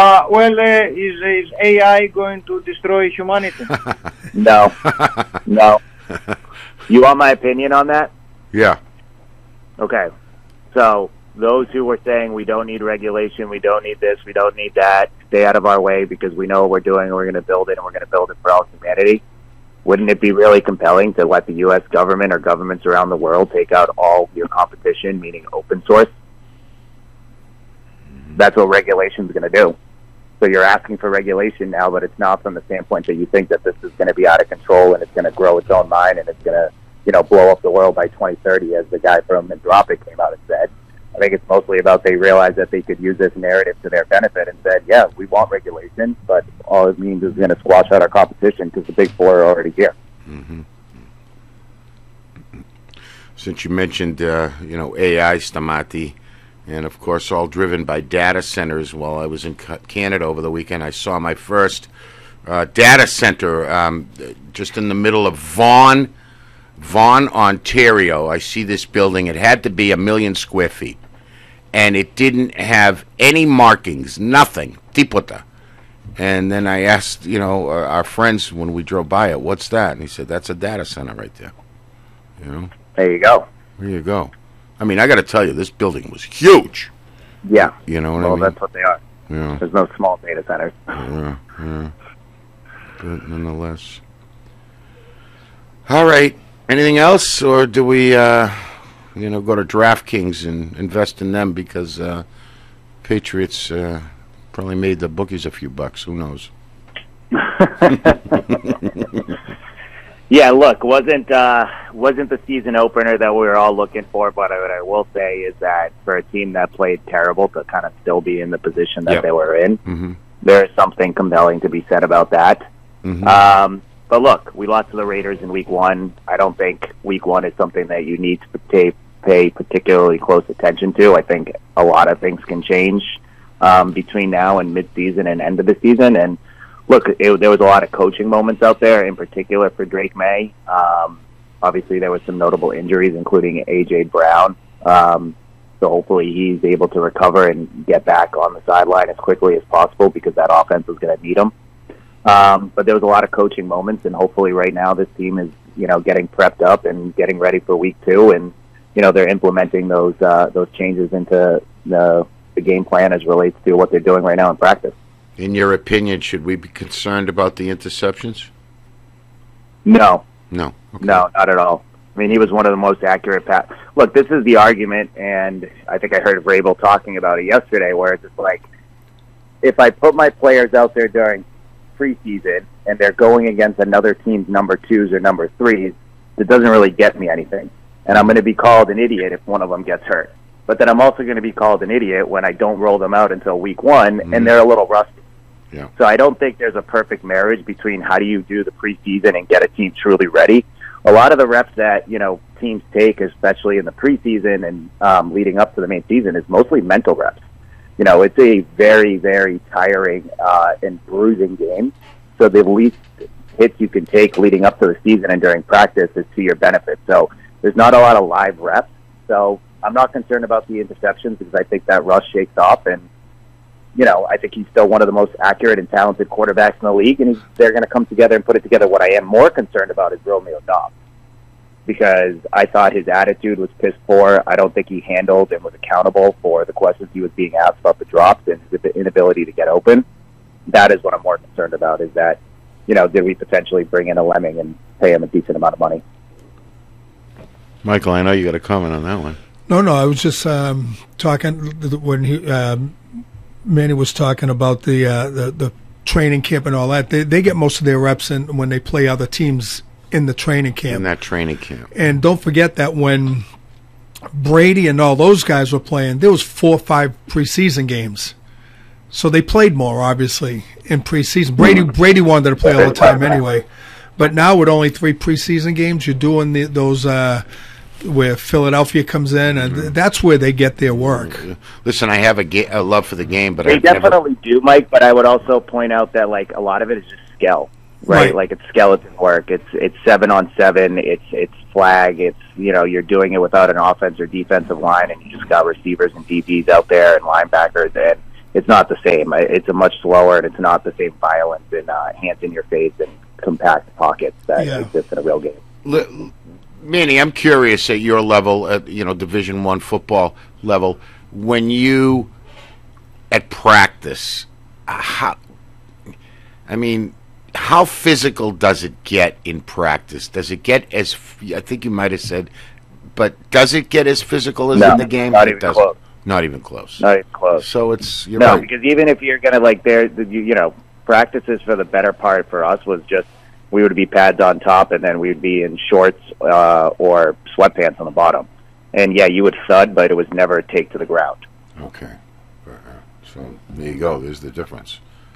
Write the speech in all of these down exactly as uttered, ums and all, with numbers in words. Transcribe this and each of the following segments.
Uh, well, uh, is, is A I going to destroy humanity? No. No. You want my opinion on that? Yeah. Okay. So those who were saying we don't need regulation, we don't need this, we don't need that, stay out of our way because we know what we're doing and we're going to build it and we're going to build it for all humanity. Wouldn't it be really compelling to let the U S government or governments around the world take out all your competition, meaning open source? That's what regulation is going to do. So you're asking for regulation now, but it's not from the standpoint that you think that this is going to be out of control and it's going to grow its own mind and it's going to, you know, blow up the world by twenty thirty, as the guy from Anthropic came out and said. I think it's mostly about they realized that they could use this narrative to their benefit and said, yeah, we want regulation, but all it means is going to squash out our competition because the big four are already here. Mm-hmm. Since you mentioned, uh, you know, A I, Stamati, and of course all driven by data centers, while I was in Canada over the weekend, I saw my first uh, data center um, just in the middle of Vaughan, Vaughan, Ontario. I see this building. It had to be a million square feet. And it didn't have any markings, nothing, tiputa. And then I asked, you know, our, our friends when we drove by it, what's that? And he said, that's a data center right there. You know? There you go. There you go. I mean, I got to tell you, this building was huge. Yeah. You know what well, I mean? Well, that's what they are. Yeah. There's no small data centers. Yeah, yeah. But nonetheless. All right. Anything else, or do we, uh, you know, go to DraftKings and invest in them because uh, Patriots uh, probably made the bookies a few bucks? Who knows? Yeah, look, wasn't uh, wasn't the season opener that we were all looking for, but what I will say is that for a team that played terrible to kind of still be in the position that yep. they were in, mm-hmm. there is something compelling to be said about that. Mm-hmm. Um, but look, we lost to the Raiders in week one. I don't think week one is something that you need to pay, pay particularly close attention to. I think a lot of things can change um, between now and mid-season and end of the season, and look, it, there was a lot of coaching moments out there, in particular for Drake May. Um, obviously, there was some notable injuries, including A J. Brown. Um, so hopefully he's able to recover and get back on the sideline as quickly as possible because that offense is going to need him. Um, but there was a lot of coaching moments, and hopefully right now this team is, you know, getting prepped up and getting ready for week two, and you know they're implementing those uh, those changes into the, the game plan as relates to what they're doing right now in practice. In your opinion, should we be concerned about the interceptions? No. No. Okay. No, not at all. I mean, he was one of the most accurate pass. Look, this is the argument, and I think I heard Vrabel talking about it yesterday, where it's just like, if I put my players out there during preseason and they're going against another team's number twos or number threes, it doesn't really get me anything. And I'm going to be called an idiot if one of them gets hurt. But then I'm also going to be called an idiot when I don't roll them out until week one, mm-hmm. and they're a little rusty. Yeah. So I don't think there's a perfect marriage between how do you do the preseason and get a team truly ready. A lot of the reps that, you know, teams take, especially in the preseason and um, leading up to the main season, is mostly mental reps. You know, it's a very, very tiring uh, and bruising game. So the least hits you can take leading up to the season and during practice is to your benefit. So there's not a lot of live reps. So I'm not concerned about the interceptions because I think that rush shakes off, and you know, I think he's still one of the most accurate and talented quarterbacks in the league, and he's, they're going to come together and put it together. What I am more concerned about is Romeo Doubs, because I thought his attitude was piss poor. I don't think he handled and was accountable for the questions he was being asked about the drops and his inability to get open. That is what I'm more concerned about, is that, you know, did we potentially bring in a lemming and pay him a decent amount of money? Michael, I know you got a comment on that one. No, no, I was just um, talking when he um, Manny was talking about the, uh, the the training camp and all that. They they get most of their reps in when they play other teams in the training camp. In that training camp. And don't forget that when Brady and all those guys were playing, there was four or five preseason games. So they played more, obviously, in preseason. Brady Brady wanted to play all the time anyway. But now with only three preseason games, you're doing the, those uh, where Philadelphia comes in, and th- that's where they get their work. Listen, I have a, ga- a love for the game, but they I've definitely never... do, Mike. But I would also point out that like a lot of it is just skill, right? Right. Like it's skeleton work. It's it's seven on seven. It's it's flag. It's, you know, you're doing it without an offense or defensive line, and you just got receivers and D Bs out there and linebackers, and it's not the same. It's a much slower, and it's not the same violence and uh, hands in your face and compact pockets that Yeah. exist in a real game. L- Manny, I'm curious at your level, at you know Division One football level, when you at practice, how? I mean, how physical does it get in practice? Does it get as? I think you might have said, but does it get as physical as No, in the game? not It even doesn't. close. Not even close. Not even close. So it's you're No, right. because even if you're gonna like, there, you, you know, practices for the better part for us was just we would be pads on top, and then we'd be in shorts uh, or sweatpants on the bottom. And yeah, you would thud, but it was never a take to the ground. Okay. Uh, So there you go. There's the difference.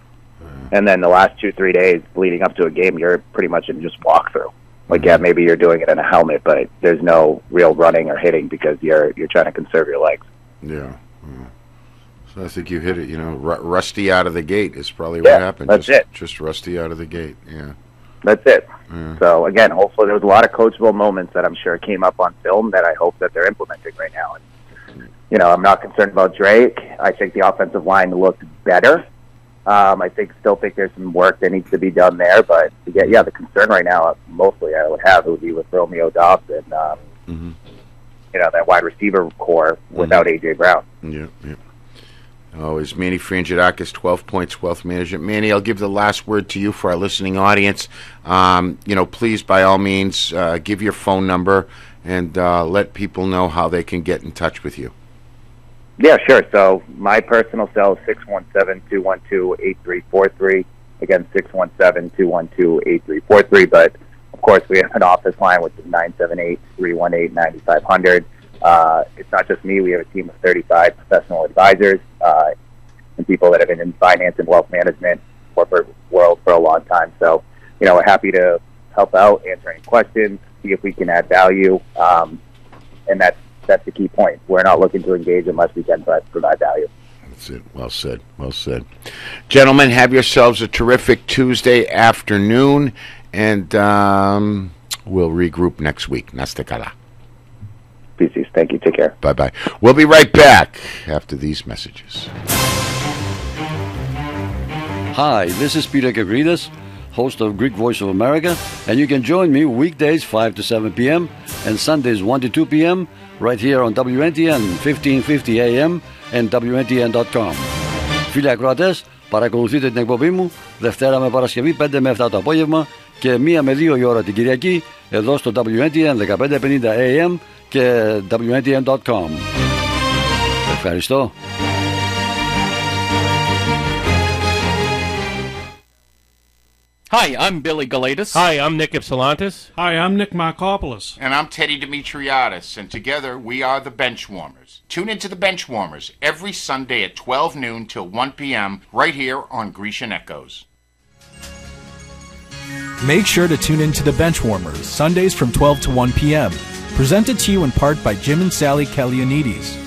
And then the last two, three days leading up to a game, you're pretty much in just walkthrough. Like, yeah, maybe you're doing it in a helmet, but there's no real running or hitting because you're you're trying to conserve your legs. Yeah. yeah. So I think you hit it. You know, r- rusty out of the gate is probably Yeah, what happened. that's just, it. Just rusty out of the gate. Yeah. That's it. Yeah. So, again, hopefully there was a lot of coachable moments that I'm sure came up on film that I hope that they're implementing right now. And, you know, I'm not concerned about Drake. I think the offensive line looked better. Um, I think still think there's some work that needs to be done there. But, yeah, yeah the concern right now, mostly I would have, it would be with Romeo Dobbs and, um, Mm-hmm. you know, that wide receiver core without A J. Brown. Yeah. Yeah. Oh, is Manny Frangidakis, twelve Points Wealth Management. Manny, I'll give the last word to you for our listening audience. Um, you know, please, by all means, uh, give your phone number and uh, let people know how they can get in touch with you. Yeah, sure. So my personal cell is six one seven, two one two, eight three four three. Again, six one seven, two one two, eight three four three. But, of course, we have an office line, which is nine seven eight, three one eight, nine five zero zero. Uh, it's not just me. We have a team of thirty-five professional advisors uh, and people that have been in finance and wealth management, corporate world for a long time. So, you know, we're happy to help out, answer any questions, see if we can add value. Um, and that's, that's the key point. We're not looking to engage unless we can provide value. That's it. Well said. Well said. Gentlemen, have yourselves a terrific Tuesday afternoon, and um, we'll regroup next week. Nasta kala. Peace. Thank you. Take care. Bye-bye. We'll be right back after these messages. Hi, this is Peter Gavridas, host of Greek Voice of America, and you can join me weekdays five to seven p.m. and Sundays one to two p.m. right here on W N T N fifteen fifty A M and W N T N dot com. Φίλοι ακροατές, παρακολουθείτε την εκπομπή μου Δευτέρα με Παρασκευή πέντε με επτά το απόγευμα και μία με δύο η ώρα την Κυριακή εδώ στο W N T N fifteen fifty A M και W N T N dot com. Ευχαριστώ. Hi, I'm Billy Galatis. Hi, I'm Nick Ypsilantis. Hi, I'm Nick Markopoulos. And I'm Teddy Dimitriadis, and together we are the Benchwarmers. Tune into the Benchwarmers every Sunday at twelve noon till one p.m. right here on Grecian Echoes. Make sure to tune into the Benchwarmers Sundays from twelve to one p.m. Presented to you in part by Jim and Sally Kalianides.